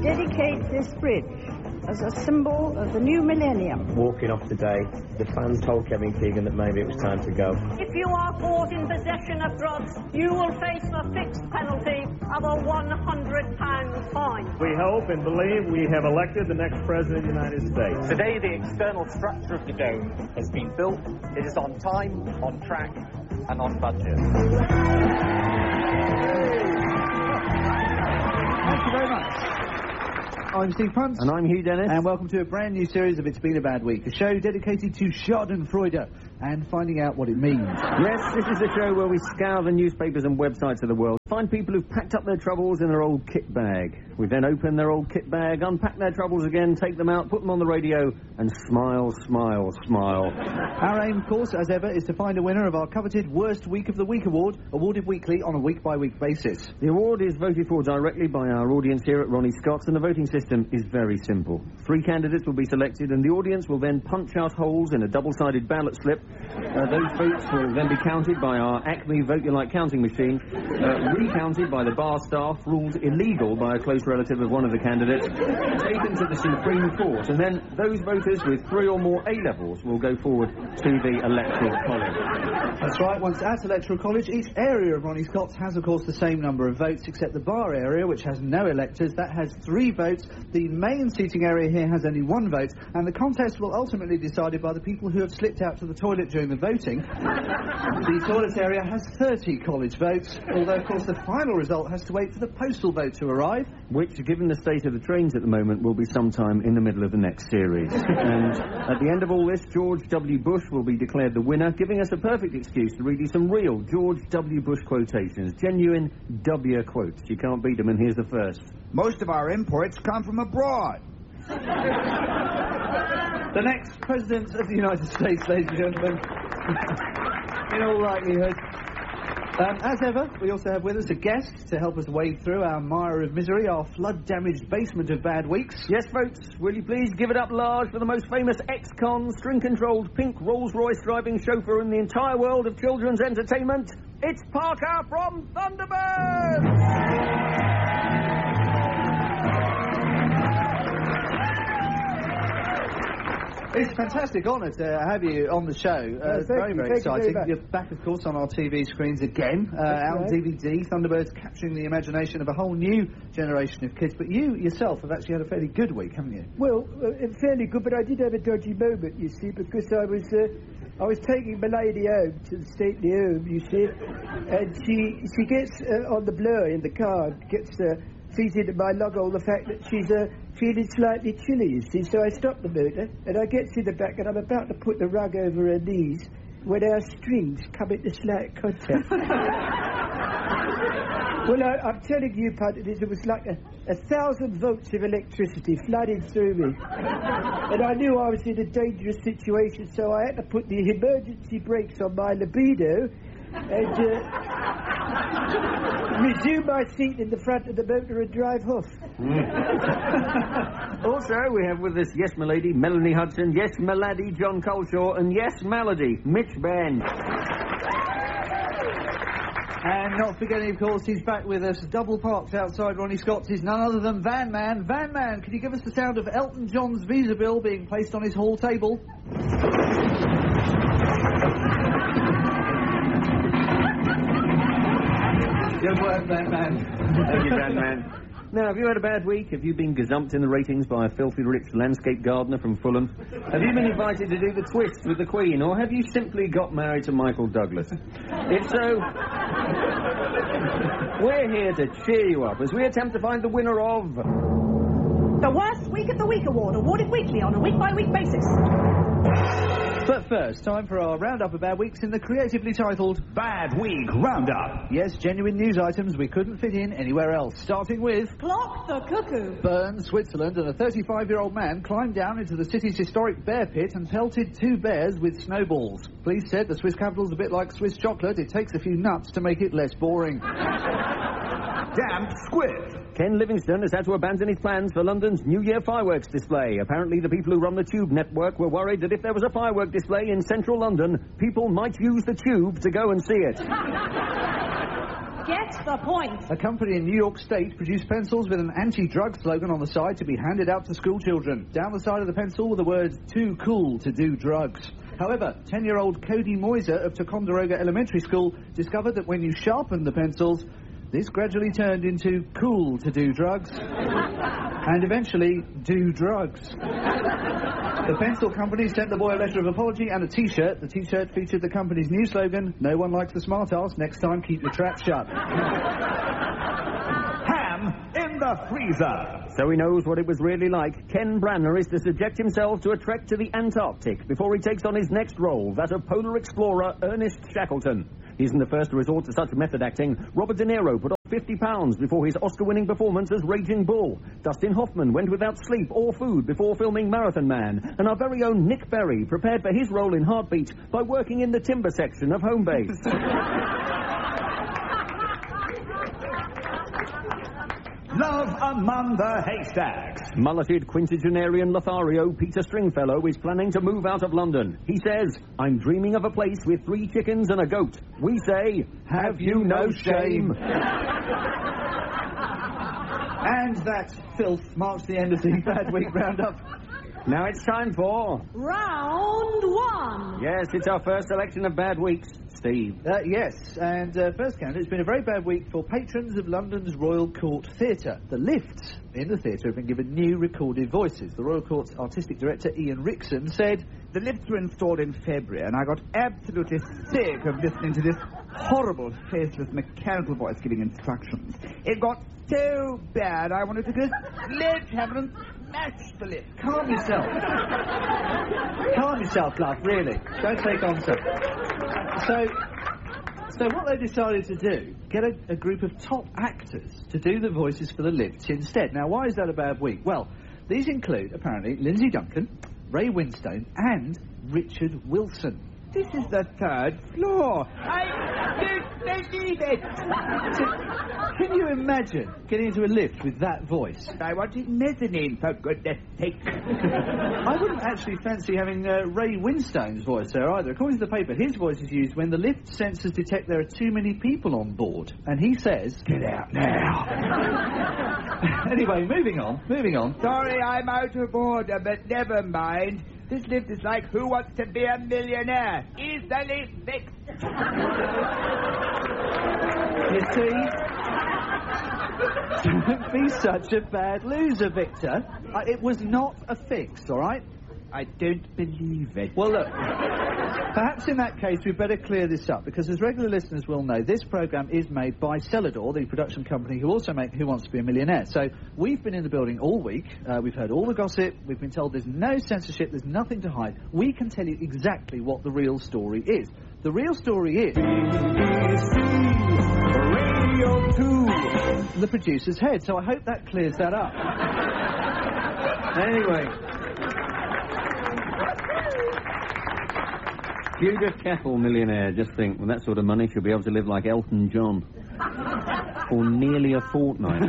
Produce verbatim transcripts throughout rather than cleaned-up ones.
dedicate this bridge as a symbol of the new millennium. Walking off today, the fans told Kevin Keegan that maybe it was time to go. If you are caught in possession of drugs, you will face a fixed penalty of a one hundred pound fine. We hope and believe we have elected the next president of the United States. Today, the external structure of the dome has been built. It is on time, on track, and on budget. Thank you very much. I'm Steve Punt. And I'm Hugh Dennis. And welcome to a brand new series of It's Been a Bad Week, a show dedicated to Schadenfreude and finding out what it means. Yes, this is the show where we scour the newspapers and websites of the world, find people who've packed up their troubles in their old kit bag. We then open their old kit bag, unpack their troubles again, take them out, put them on the radio, and smile, smile, smile. Our aim, of course, as ever, is to find a winner of our coveted Worst Week of the Week award, awarded weekly on a week-by-week basis. The award is voted for directly by our audience here at Ronnie Scott's, and the voting system is very simple. Three candidates will be selected, and the audience will then punch out holes in a double-sided ballot slip. Uh, those votes will then be counted by our Acme Vote You Like counting machine, uh, recounted by the bar staff, ruled illegal by a close relative of one of the candidates, taken to the Supreme Court, and then those voters with three or more A-levels will go forward to the Electoral College. That's right, once at Electoral College, each area of Ronnie Scott's has, of course, the same number of votes, except the bar area, which has no electors, that has three votes. The main seating area here has only one vote, and the contest will ultimately be decided by the people who have slipped out to the toilet during the voting. The toilet area has thirty college votes, although, of course, the final result has to wait for the postal vote to arrive. Which, given the state of the trains at the moment, will be sometime in the middle of the next series. And at the end of all this, George W. Bush will be declared the winner, giving us a perfect excuse to read you some real George W. Bush quotations. Genuine W quotes. You can't beat them, and here's the first. Most of our imports come from abroad. The next President of the United States, ladies and gentlemen, in all likelihood. Um, as ever, we also have with us a guest to help us wade through our mire of misery, our flood-damaged basement of bad weeks. Yes, folks, will you please give it up large for the most famous ex-con, string-controlled, pink Rolls-Royce driving chauffeur in the entire world of children's entertainment? It's Parker from Thunderbird! It's a fantastic honour to have you on the show. Uh, oh, very, you, very exciting. You You're back, of course, on our T V screens again. Uh, out on right. D V D, Thunderbird's capturing the imagination of a whole new generation of kids. But you, yourself, have actually had a fairly good week, haven't you? Well, uh, fairly good, but I did have a dodgy moment, you see, because I was... Uh, I was taking my lady home to the stately home, you see, and she she gets uh, on the blur in the car, gets uh, feeds into my log all the fact that she's uh, feeling slightly chilly, you see, so I stop the motor, and I get to the back, and I'm about to put the rug over her knees, when our strings come into slight contact. Well, I, I'm telling you, Punt, it was like a, a thousand volts of electricity flooding through me. And I knew I was in a dangerous situation, so I had to put the emergency brakes on my libido and uh, resume my seat in the front of the motor and drive off. Mm. Also, we have with us, yes, m'lady, Melanie Hudson, yes, m'laddie, John Coleshaw, and yes, Melody, Mitch Benn. And not forgetting, of course, he's back with us, double parked outside Ronnie Scott's. He's none other than Van Man. Van Man, can you give us the sound of Elton John's visa bill being placed on his hall table? Good work, Van Man. Thank you, Van Man. Now, have you had a bad week? Have you been gazumped in the ratings by a filthy rich landscape gardener from Fulham? Have you been invited to do the twist with the Queen? Or have you simply got married to Michael Douglas? If so, we're here to cheer you up as we attempt to find the winner of... The Worst Week of the Week award, awarded weekly on a week-by-week basis. But first, time for our roundup of bad weeks in the creatively titled Bad Week Roundup. Yes, genuine news items we couldn't fit in anywhere else. Starting with... Clock the Cuckoo. Bern, Switzerland, and a thirty-five-year-old man climbed down into the city's historic bear pit and pelted two bears with snowballs. Police said the Swiss capital's a bit like Swiss chocolate. It takes a few nuts to make it less boring. Damp Squid. Ken Livingstone has had to abandon his plans for London's New Year fireworks display. Apparently the people who run the Tube network were worried that if there was a firework display in central London, people might use the Tube to go and see it. get the point. A company in New York State produced pencils with an anti-drug slogan on the side to be handed out to school children. Down the side of the pencil were the words, "Too cool to do drugs." However, ten-year-old Cody Moiser of Ticonderoga Elementary School discovered that when you sharpened the pencils, this gradually turned into cool to do drugs, and eventually do drugs. The pencil company sent the boy a letter of apology and a T-shirt. The T-shirt featured the company's new slogan, "No one likes the smart ass, next time keep your trap shut." Ham in the freezer. So he knows what it was really like. Ken Branner is to subject himself to a trek to the Antarctic before he takes on his next role, that of polar explorer Ernest Shackleton. He isn't the first to resort to such method acting. Robert De Niro put on fifty pounds before his Oscar-winning performance as Raging Bull. Dustin Hoffman went without sleep or food before filming Marathon Man. And our very own Nick Berry prepared for his role in Heartbeat by working in the timber section of Home Base. Love among the haystacks. Mulleted quintagenarian Lothario Peter Stringfellow is planning to move out of London. He says, "I'm dreaming of a place with three chickens and a goat." We say, have you no shame? And that filth marks the end of the Bad Week Roundup. Now it's time for... Round one. Yes, it's our first selection of bad weeks. Steve. Uh, yes, and uh, first candidate, it's been a very bad week for patrons of London's Royal Court Theatre. The lifts in the theatre have been given new recorded voices. The Royal Court's artistic director, Ian Rickson, said, "The lifts were installed in February, and I got absolutely sick of listening to this horrible, faceless, mechanical voice giving instructions. It got so bad, I wanted to go sledgehammer and smash the lift." Calm yourself. Calm yourself, love, really. Don't take on so. So, so what they decided to do, get a, a group of top actors to do the voices for the lifts instead. Now, why is that a bad week? Well, these include, apparently, Lindsay Duncan, Ray Winstone, and Richard Wilson. This is the third floor. I don't believe it. Can you imagine getting into a lift with that voice? I wanted mezzanine, for goodness sake. I wouldn't actually fancy having uh, Ray Winstone's voice there either. According to the paper, his voice is used when the lift sensors detect there are too many people on board. And he says, "Get out now." Anyway, moving on, moving on. Sorry, I'm out of order, but never mind. This lift is like Who Wants to Be a Millionaire? Easily fixed. You see? Don't be such a bad loser, Victor. Uh, it was not a fix, all right? I don't believe it. Well, look, perhaps in that case we'd better clear this up, because as regular listeners will know, this programme is made by Celador, the production company who also make Who Wants to Be a Millionaire. So we've been in the building all week, uh, we've heard all the gossip, we've been told there's no censorship, there's nothing to hide. We can tell you exactly what the real story is. The real story is... Radio two. The producer's head, so I hope that clears that up. Anyway... Judith Kettle, millionaire. Just think, with that sort of money, she'll be able to live like Elton John. For nearly a fortnight.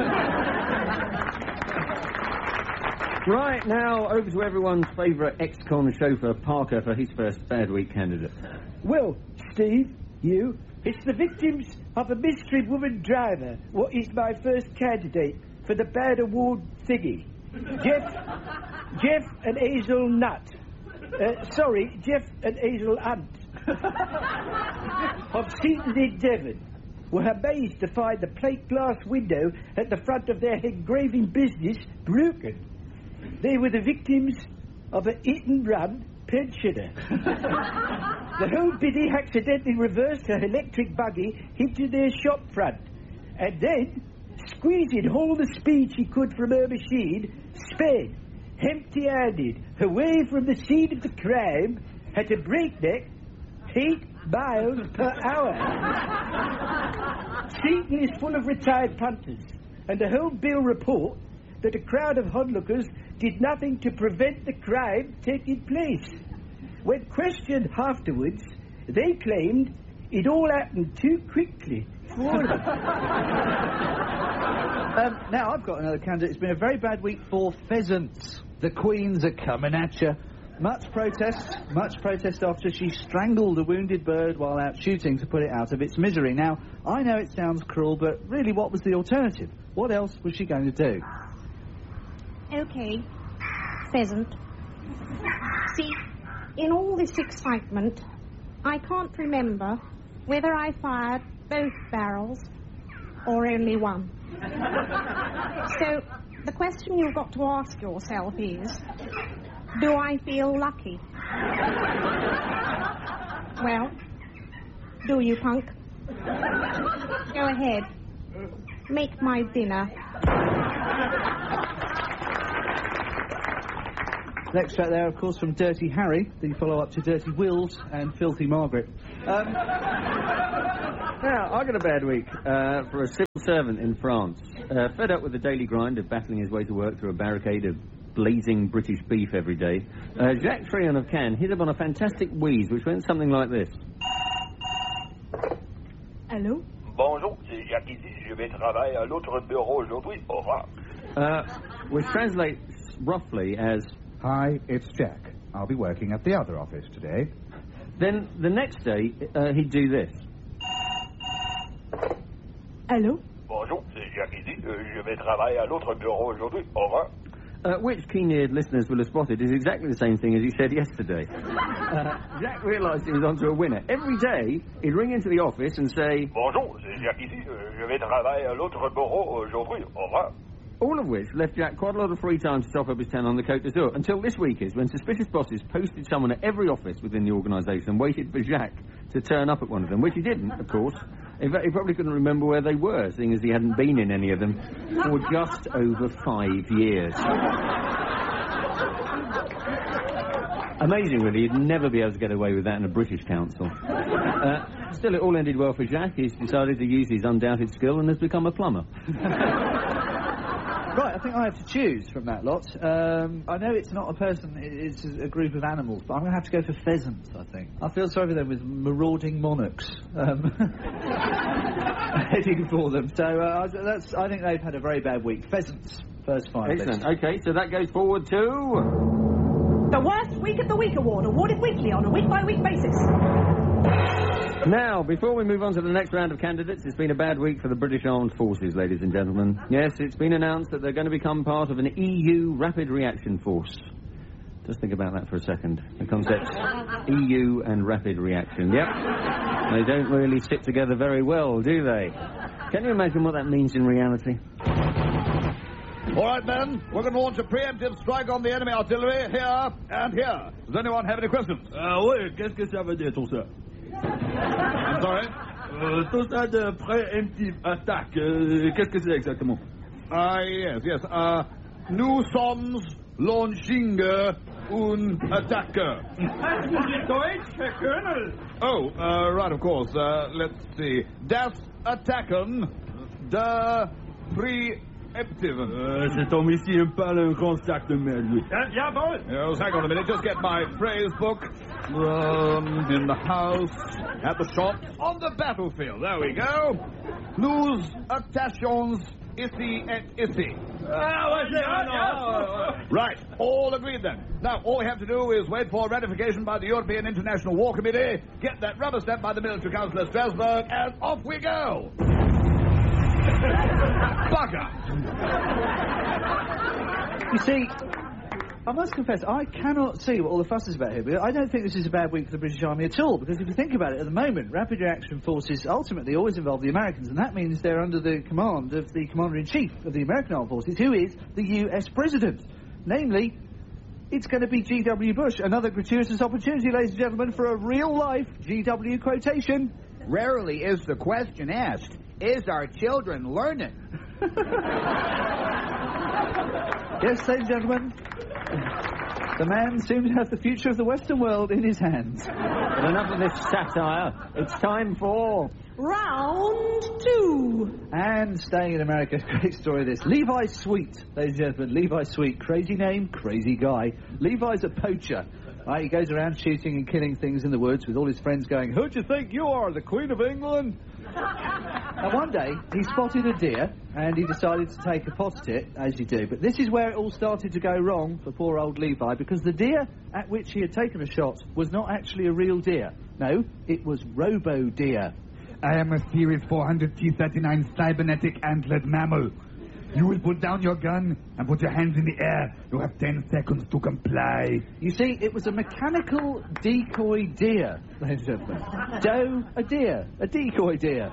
Right, now, over to everyone's favourite ex-con chauffeur, Parker, for his first bad week candidate. Well, Steve, you, it's the victims of a mystery woman driver what is my first candidate for the bad award thingy. Jeff, Jeff and Hazel Nutt. Uh, sorry, Jeff and Hazel Hunt of Seaton in Devon were amazed to find the plate glass window at the front of their engraving business broken. They were the victims of an hit-and-run pensioner. The whole biddy accidentally reversed her electric buggy into their shop front, and then, squeezing all the speed she could from her machine, sped empty-handed away from the scene of the crime at a breakneck eight miles per hour. Seaton is full of retired punters, and the whole bill report that a crowd of onlookers did nothing to prevent the crime taking place. When questioned afterwards, they claimed it all happened too quickly for them. um, now, I've got another candidate. It's been a very bad week for pheasants. The queens are coming at you. Much protest, much protest after she strangled a wounded bird while out shooting to put it out of its misery. Now, I know it sounds cruel, but really, what was the alternative? What else was she going to do? OK. Pheasant. See, in all this excitement, I can't remember whether I fired both barrels or only one. So, the question you've got to ask yourself is, do I feel lucky? Well, do you, punk? Go ahead. Make my dinner. Next track there, of course, from Dirty Harry, the follow-up to Dirty Wills and Filthy Margaret. Um, now, I got a bad week uh, for a civil servant in France. Uh, fed up with the daily grind of battling his way to work through a barricade of blazing British beef every day, uh, Jacques Trion of Cannes hit upon a fantastic wheeze which went something like this. Hello? Bonjour, c'est Jacques ici. Je vais travailler à l'autre bureau aujourd'hui. Au revoir. Uh, which translates roughly as, Hi, it's Jack. I'll be working at the other office today. Then the next day, uh, he'd do this. Hello? Bonjour, c'est Jacques ici. Euh, je vais travailler à l'autre bureau aujourd'hui. Au revoir. Uh, which keen-eared listeners will have spotted is exactly the same thing as he said yesterday. uh, Jack realised he was onto a winner. Every day, he'd ring into the office and say, Bonjour, c'est Jacques ici. Euh, je vais travailler à l'autre bureau aujourd'hui. Au revoir. All of which left Jack quite a lot of free time to top up his ten on the Côte d'Azur, until this week is when suspicious bosses posted someone at every office within the organisation and waited for Jacques to turn up at one of them, which he didn't, of course. In fact, he probably couldn't remember where they were, seeing as he hadn't been in any of them for just over five years. Amazing, really. You'd never be able to get away with that in a British council. Uh, still, it all ended well for Jacques. He's decided to use his undoubted skill and has become a plumber. Right, I think I have to choose from that lot. Um, I know it's not a person, it's a group of animals, but I'm going to have to go for pheasants, I think. I feel sorry for them with marauding monarchs um, heading for them. So uh, that's, I think they've had a very bad week. Pheasants, first five. Excellent. OK, so that goes forward to... The Worst Week of the Week Award, awarded weekly on a week-by-week basis. Now, before we move on to the next round of candidates, it's been a bad week for the British Armed Forces, ladies and gentlemen. Yes, it's been announced that they're going to become part of an E U Rapid Reaction Force. Just think about that for a second. The concepts E U and Rapid Reaction. Yep. They don't really sit together very well, do they? Can you imagine what that means in reality? All right, men, we're going to launch a preemptive strike on the enemy artillery here and here. Does anyone have any questions? Ah uh, oui, qu'est-ce que ça veut dire tout ça? I'm sorry? Euh, tout ça de préemptive attaque, euh, qu'est-ce que c'est exactement? Ah, uh, yes, yes. Uh, nous sommes launching un attaque. Deutsch, Herr Colonel. Oh, uh, right, of course. Uh, let's see. Das Attacken de Preemptive. Uh, c'est comme ici un pas un grand sac de merde, oui. Yeah, boy. Yes, hang on a minute. Just get my phrase book. Um, in the house, at the shop, on the battlefield. There we go. Nous attachons ici et ici. Right, all agreed then. Now, all we have to do is wait for ratification by the European International War Committee, get that rubber stamp by the Military Council at Strasbourg, and off we go. Bugger! You see, I must confess, I cannot see what all the fuss is about here, because I don't think this is a bad week for the British Army at all, because if you think about it, at the moment, Rapid Reaction Forces ultimately always involve the Americans, and that means they're under the command of the Commander-in-Chief of the American Armed Forces, who is the U S President. Namely, it's going to be G W Bush. Another gratuitous opportunity, ladies and gentlemen, for a real-life G W quotation. Rarely is the question asked, is our children learning? Yes, ladies and gentlemen, the man seems to have the future of the Western world in his hands. But enough of this satire. It's time for... Round two. And staying in America, great story this. Levi Sweet, ladies and gentlemen, Levi Sweet. Crazy name, crazy guy. Levi's a poacher. Right, he goes around shooting and killing things in the woods with all his friends going, who do you think you are, the Queen of England? Now, one day, he spotted a deer, and he decided to take a pot at it, as you do. But this is where it all started to go wrong for poor old Levi, because the deer at which he had taken a shot was not actually a real deer. No, it was robo-deer. I am a Series four hundred T thirty-nine cybernetic antlered mammal. You will put down your gun and put your hands in the air. You have ten seconds to comply. You see, it was a mechanical decoy deer, ladies and gentlemen. Doe, a deer. A decoy deer.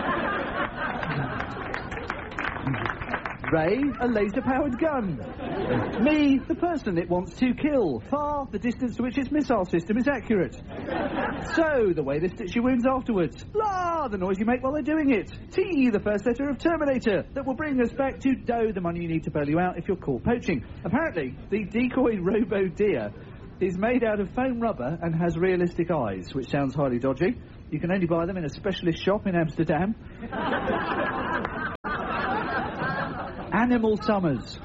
Ray, a laser-powered gun. Me, the person it wants to kill. Far, the distance to which its missile system is accurate. So, the way they stitch your wounds afterwards. La, the noise you make while they're doing it. T, the first letter of Terminator, that will bring us back to dough, the money you need to bail you out if you're caught poaching. Apparently, the decoy robo-deer is made out of foam rubber and has realistic eyes, which sounds highly dodgy. You can only buy them in a specialist shop in Amsterdam. Animal Summers.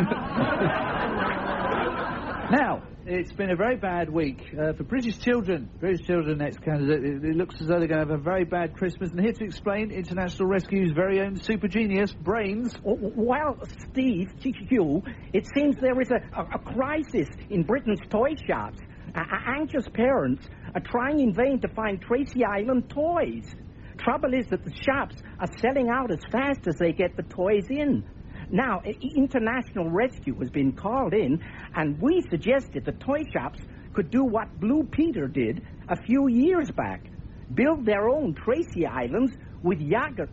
Now, it's been a very bad week uh, for British children. British children, next candidate. It, it looks as though they're going to have a very bad Christmas. And here to explain, International Rescue's very own super genius, Brains. Well, Steve, Hugh, it seems there is a, a, a crisis in Britain's toy shops. Uh, anxious parents are trying in vain to find Tracy Island toys. Trouble is that the shops are selling out as fast as they get the toys in. Now, International Rescue has been called in, and we suggested the toy shops could do what Blue Peter did a few years back. Build their own Tracy Islands with yogurt